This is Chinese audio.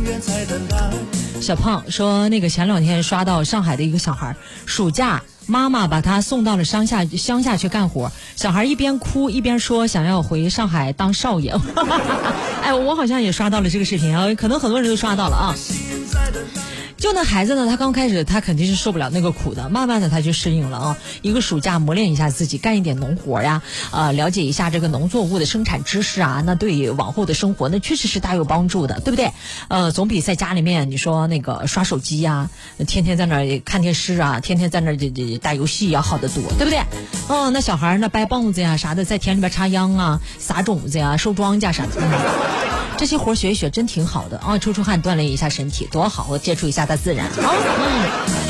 小胖说，那个前2天刷到上海的一个小孩，暑假妈妈把他送到了乡下去干活，小孩一边哭一边说想要回上海当少爷。哎，我好像也刷到了这个视频啊，可能很多人都刷到了啊。就那孩子呢，他刚开始他肯定是受不了那个苦的，慢慢的他就适应了啊。一个暑假磨练一下自己，干一点农活呀，了解一下这个农作物的生产知识啊，那对往后的生活那确实是大有帮助的，对不对？总比在家里面你说那个刷手机呀，天天在那儿看电视啊，天天在那儿打游戏要好得多，对不对？那小孩呢掰棒子呀啥的，在田里边插秧啊，撒种子呀，收庄稼啥的。这些活学一学真挺好的啊，出汗锻炼一下身体多好，接触一下大自然啊。